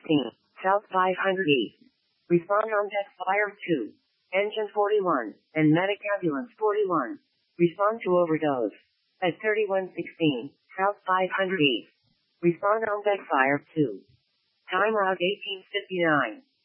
South 500 East. Respond on deck fire 2. Engine 41, and medic ambulance 41. Respond to overdose. At 3116, South 500 East. Respond on deck fire 2. Time log 1859.